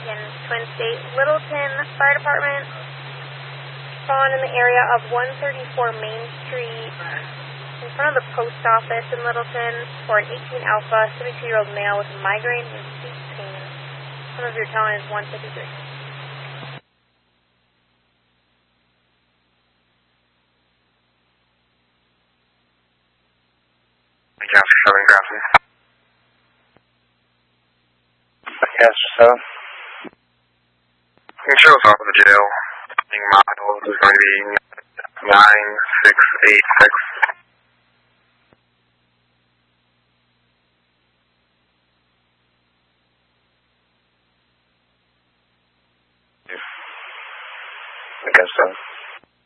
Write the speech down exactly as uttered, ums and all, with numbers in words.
Lincoln, Twin State, Littleton Fire Department. Spawn in the area of one thirty-four Main Street, in front of the post office in Littleton, for an eighteen alpha, seventy-two-year-old male with migraine and seat pain. Some of your tone is one fifty-three. Casper seven, Grafton. Casper seven. You can show us off of the jail. Miles is going to be nine six eight six.